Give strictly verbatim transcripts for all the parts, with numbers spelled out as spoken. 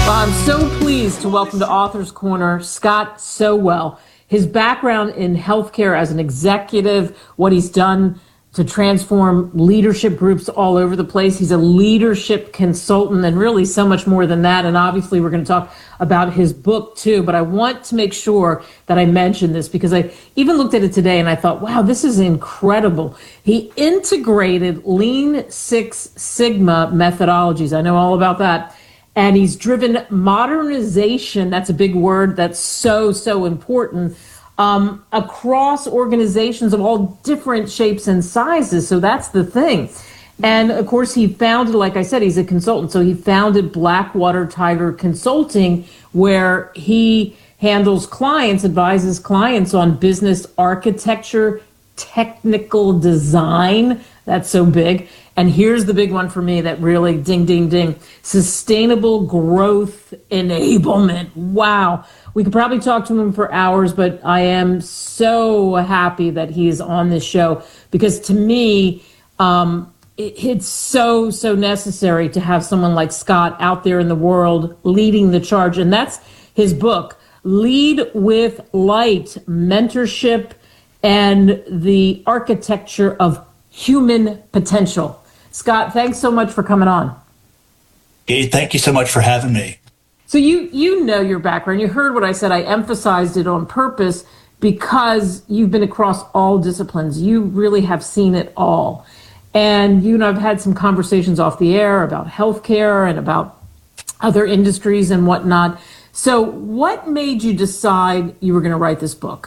Well, I'm so pleased to welcome to Author's Corner Scott Sowell. His background in healthcare as an executive, what he's done to transform leadership groups all over the place. He's a leadership consultant and really so much more than that. And obviously we're going to talk about his book too. But I want to make sure that I mention this because I even looked at it today and I thought, wow, this is incredible. He integrated Lean Six Sigma methodologies. I know all about that. And he's driven modernization, that's a big word that's so, so important, um, across organizations of all different shapes and sizes. So that's the thing. And of course, he founded, like I said, he's a consultant. So he founded Blackwater Tiger Consulting, where he handles clients, advises clients on business architecture, technical design. That's so big. And here's the big one for me that really ding, ding, ding. Sustainable growth enablement. Wow. We could probably talk to him for hours, but I am so happy that he's on this show because to me, um, it, it's so, so necessary to have someone like Scott out there in the world leading the charge. And that's his book, Lead with Light, Mentorship and the Architecture of Human Potential. Scott, thanks so much for coming on. Hey, thank you so much for having me. So you you know your background. You heard what I said. I emphasized it on purpose because you've been across all disciplines. You really have seen it all. And you and I have had some conversations off the air about healthcare and about other industries and whatnot. So what made you decide you were going to write this book?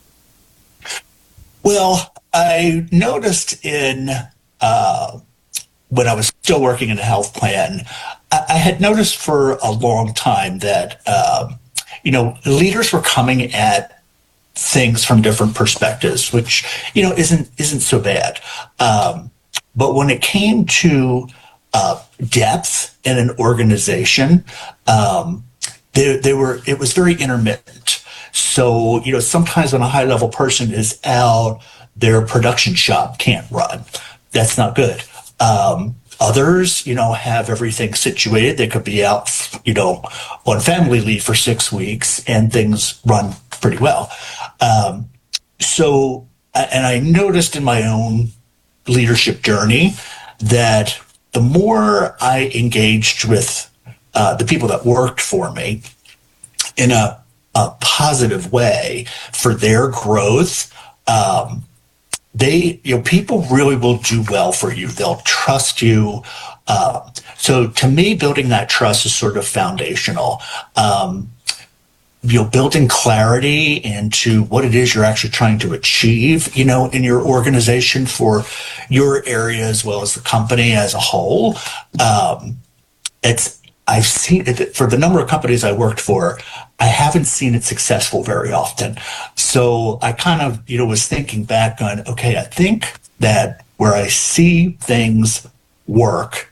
Well, I noticed in uh, when I was still working in a health plan, I, I had noticed for a long time that, uh, you know, leaders were coming at things from different perspectives, which, you know, isn't isn't so bad. Um, but when it came to uh, depth in an organization, um, they, they were it was very intermittent. So, you know, sometimes when a high level person is out, their production shop can't run. That's not good. Um, others, you know, have everything situated. They could be out, you know, on family leave for six weeks and things run pretty well. Um, so, and I noticed in my own leadership journey that the more I engaged with uh, the people that worked for me in a a positive way for their growth, um, they, you know, people really will do well for you. They'll trust you. Uh, so to me, building that trust is sort of foundational. Um, you know, building clarity into what it is you're actually trying to achieve, you know, in your organization for your area as well as the company as a whole. Um, it's, I've seen it for the number of companies I worked for. I haven't seen it successful very often. So I kind of, you know, was thinking back on, okay, I think that where I see things work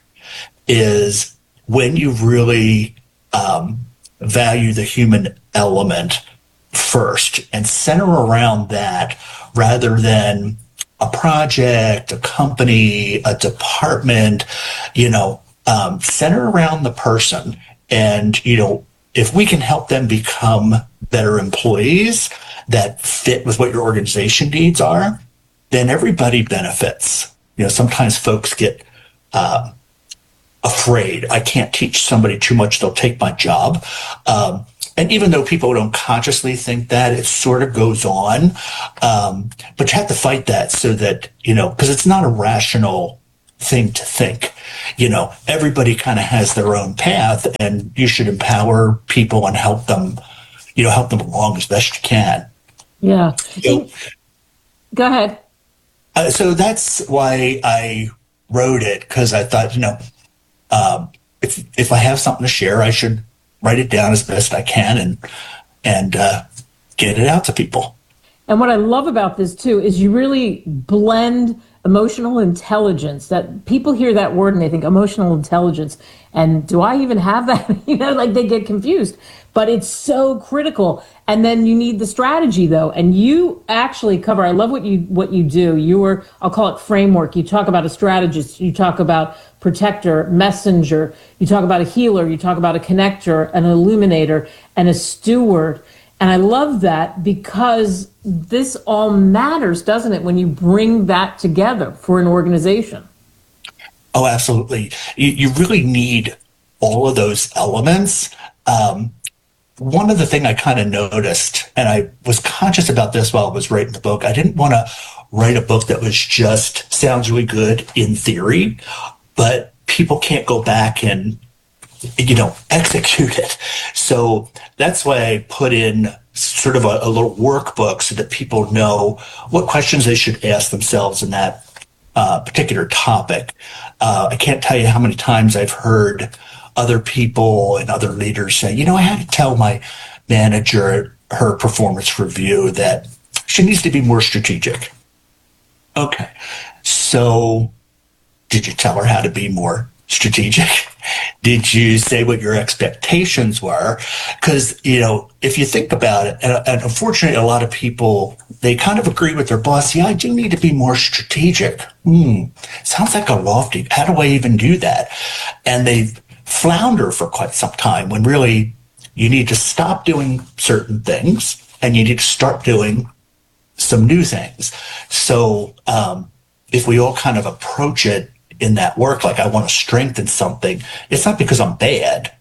is when you really um, value the human element first and center around that rather than a project, a company, a department, you know, Um, center around the person. And, you know, if we can help them become better employees that fit with what your organization needs are, then everybody benefits. You know, sometimes folks get uh, afraid. I can't teach somebody too much. They'll take my job. Um, and even though people don't consciously think that, it sort of goes on. Um, but you have to fight that so that, you know, because it's not a rational thing to think. You know, everybody kind of has their own path, and you should empower people and help them, you know, help them along as best you can. Yeah. So, Go ahead. Uh, so that's why I wrote it, because I thought, you know, um, if if I have something to share, I should write it down as best I can and and uh, get it out to people. And what I love about this too is you really blend emotional intelligence. That people hear that word and they think emotional intelligence. And do I even have that? You know, like they get confused. But it's so critical. And then you need the strategy though. And you actually cover, I love what you what you do. You are, I'll call it framework. You talk about a strategist, you talk about protector, messenger, you talk about a healer, you talk about a connector, an illuminator, and a steward. And I love that because this all matters, doesn't it, when you bring that together for an organization? Oh, absolutely. You, you really need all of those elements. Um, one of the things I kind of noticed, and I was conscious about this while I was writing the book, I didn't want to write a book that was just sounds really good in theory, but people can't go back and, you know, execute it. So that's why I put in sort of a, a little workbook so that people know what questions they should ask themselves in that uh, particular topic. Uh, I can't tell you how many times I've heard other people and other leaders say, you know, I had to tell my manager at her performance review that she needs to be more strategic. Okay. So did you tell her how to be more strategic? Did you say what your expectations were? Because, you know, if you think about it, and, and unfortunately, a lot of people, they kind of agree with their boss. Yeah, I do need to be more strategic. Hmm. Sounds like a lofty. How do I even do that? And they flounder for quite some time when really you need to stop doing certain things and you need to start doing some new things. So um, if we all kind of approach it in that work, like I want to strengthen something, it's not because I'm bad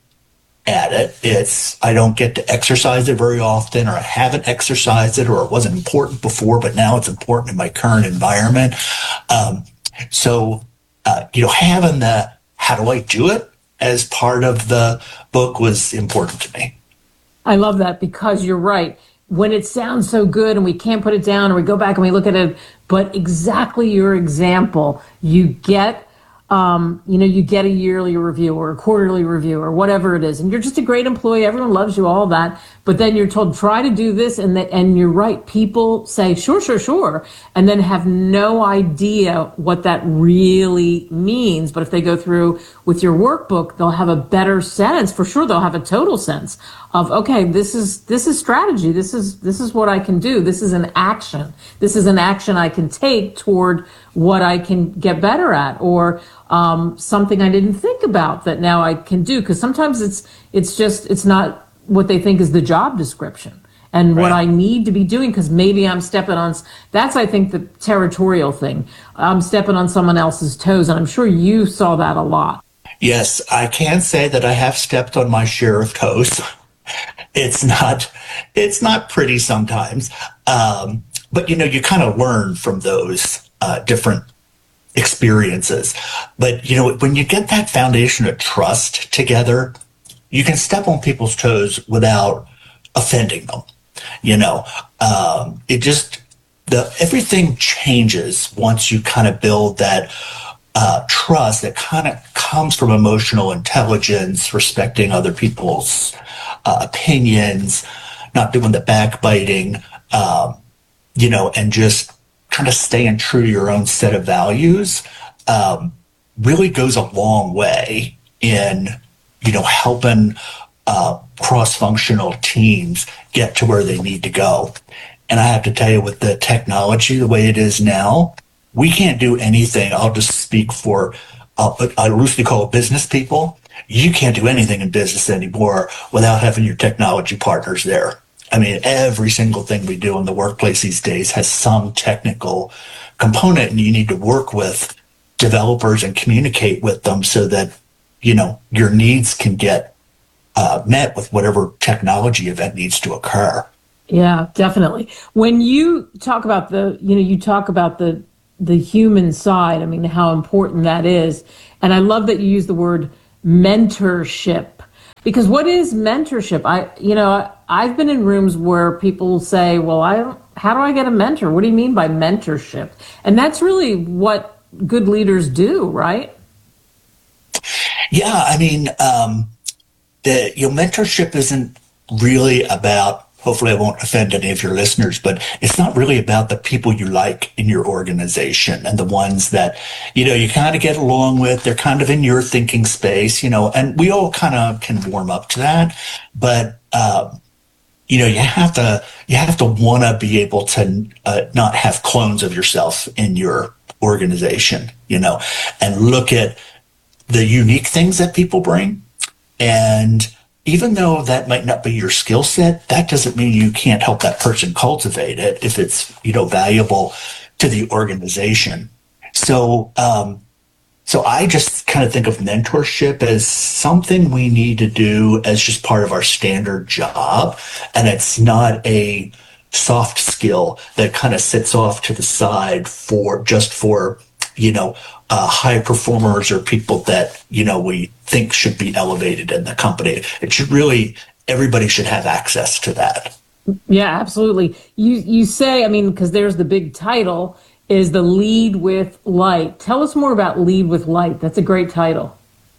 at it. It's I don't get to exercise it very often, or I haven't exercised it, or it wasn't important before, but now it's important in my current environment. Um, so, uh, you know, having the how do I do it as part of the book was important to me. I love that because you're right. When it sounds so good and we can't put it down, or we go back and we look at it, but exactly your example, you get Um, you know, you get a yearly review or a quarterly review or whatever it is, and you're just a great employee. Everyone loves you, all that. But then you're told, try to do this. And, the, and you're right. People say, sure, sure, sure. And then have no idea what that really means. But if they go through with your workbook, they'll have a better sense. For sure, they'll have a total sense of, okay, this is, this is strategy. This is, this is what I can do. This is an action. This is an action I can take toward what I can get better at, or um, something I didn't think about that now I can do. Because sometimes it's it's just it's not what they think is the job description and right. what I need to be doing, because maybe I'm stepping on. That's I think the territorial thing. I'm stepping on someone else's toes, and I'm sure you saw that a lot. Yes, I can say that I have stepped on my share of toes. It's not it's not pretty sometimes, um, but you know you kind of learn from those. Uh, different experiences. But, you know, when you get that foundation of trust together, you can step on people's toes without offending them. You know, um, it just, the everything changes once you kind of build that uh, trust that kind of comes from emotional intelligence, respecting other people's uh, opinions, not doing the backbiting, um, you know, and just kind of staying true to your own set of values um, really goes a long way in, you know, helping uh, cross-functional teams get to where they need to go. And I have to tell you, with the technology the way it is now, we can't do anything. I'll just speak for, uh, I loosely call it business people. You can't do anything in business anymore without having your technology partners there. I mean, every single thing we do in the workplace these days has some technical component, and you need to work with developers and communicate with them so that, you know, your needs can get uh, met with whatever technology event needs to occur. Yeah, definitely. When you talk about the, you know, you talk about the the human side, I mean, how important that is. And I love that you use the word mentorship. Because what is mentorship? I, you know, I've been in rooms where people say, well, I don't, how do I get a mentor? What do you mean by mentorship? And that's really what good leaders do, right? Yeah, I mean, um, the, you know, mentorship isn't really about hopefully I won't offend any of your listeners, but it's not really about the people you like in your organization and the ones that, you know, you kind of get along with. They're kind of in your thinking space, you know, and we all kind of can warm up to that. But, um, you know, you have to, you have to want to be able to uh, not have clones of yourself in your organization, you know, and look at the unique things that people bring. And even though that might not be your skill set, that doesn't mean you can't help that person cultivate it if it's, you know, valuable to the organization. So, um, so I just kind of think of mentorship as something we need to do as just part of our standard job. And it's not a soft skill that kind of sits off to the side for just for, you know, uh, high performers or people that, you know, we think should be elevated in the company. It should really, everybody should have access to that. Yeah, absolutely. You you say, I mean, because there's the big title, is the Lead with Light. Tell us more about Lead with Light. That's a great title.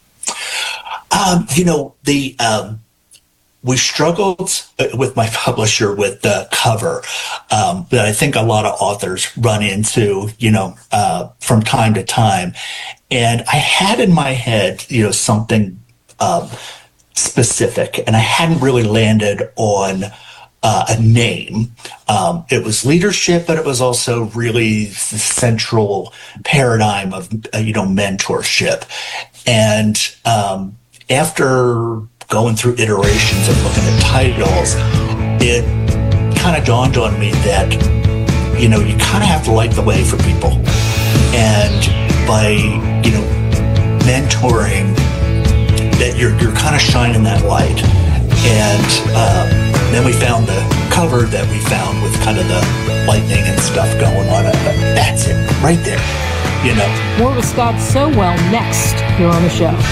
Um, you know, the um, we struggled with my publisher with the cover um, that I think a lot of authors run into, you know, uh, from time to time. And I had in my head, you know, something um, specific, and I hadn't really landed on uh, a name. Um, it was leadership, but it was also really the central paradigm of, uh, you know, mentorship. And um, after going through iterations and looking at titles, it kind of dawned on me that, you know, you kind of have to light the way for people. And by, you know, mentoring, that you're, you're kind of shining that light. And um, then we found the cover that we found with kind of the lightning and stuff going on. That's it, right there, you know. More with Scott Sowell next here on the show.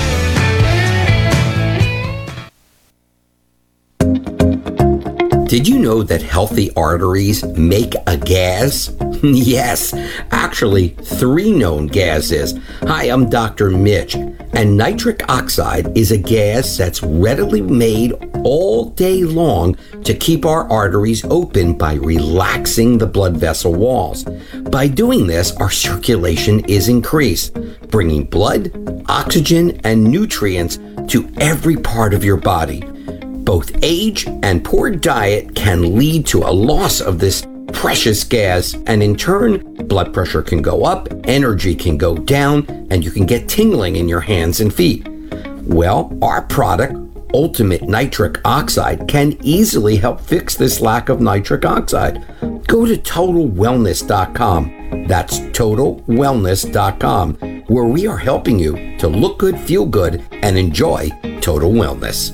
Did you know that healthy arteries make a gas? Yes, actually, three known gases. Hi, I'm Doctor Mitch, and nitric oxide is a gas that's readily made all day long to keep our arteries open by relaxing the blood vessel walls. By doing this, our circulation is increased, bringing blood, oxygen, and nutrients to every part of your body. Both age and poor diet can lead to a loss of this precious gas, and in turn, blood pressure can go up, energy can go down, and you can get tingling in your hands and feet. Well, our product, Ultimate Nitric Oxide, can easily help fix this lack of nitric oxide. Go to total wellness dot com. That's total wellness dot com, where we are helping you to look good, feel good, and enjoy total wellness.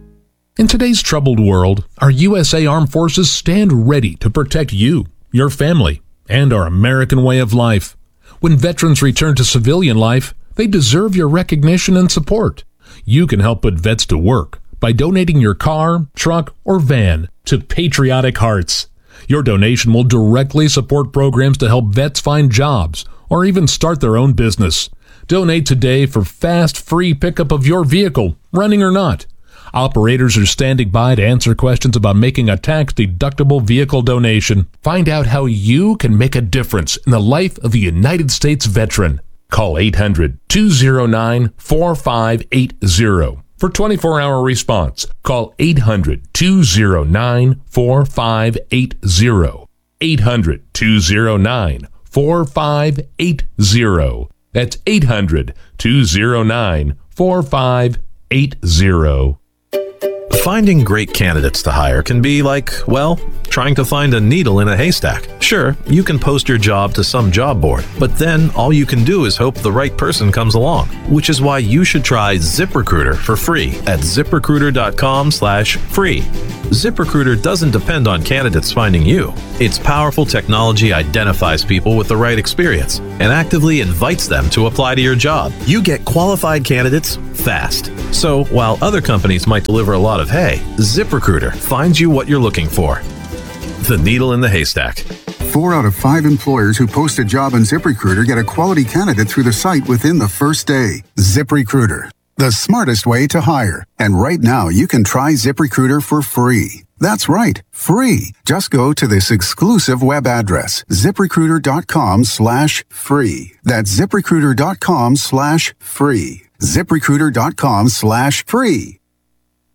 In today's troubled world, our U S A Armed Forces stand ready to protect you, your family, and our American way of life. When veterans return to civilian life, they deserve your recognition and support. You can help put vets to work by donating your car, truck, or van to Patriotic Hearts. Your donation will directly support programs to help vets find jobs or even start their own business. Donate today for fast, free pickup of your vehicle, running or not. Operators are standing by to answer questions about making a tax-deductible vehicle donation. Find out how you can make a difference in the life of a United States veteran. Call eight hundred, two oh nine, four five eight oh for twenty-four hour response. Call eight hundred, two oh nine, four five eight oh. eight hundred, two oh nine, four five eight oh. That's eight hundred, two oh nine, four five eight oh. Finding great candidates to hire can be like, well, trying to find a needle in a haystack. Sure, you can post your job to some job board, but then all you can do is hope the right person comes along, which is why you should try ZipRecruiter for free at ZipRecruiter.com slash free. ZipRecruiter doesn't depend on candidates finding you. Its powerful technology identifies people with the right experience and actively invites them to apply to your job. You get qualified candidates fast. So while other companies might deliver a lot of hay, ZipRecruiter finds you what you're looking for. The needle in the haystack. Four out of five employers who post a job on ZipRecruiter get a quality candidate through the site within the first day. ZipRecruiter, the smartest way to hire. And right now, you can try ZipRecruiter for free. That's right, free. Just go to this exclusive web address, ZipRecruiter.com slash free. That's ZipRecruiter.com slash free. ZipRecruiter.com slash free.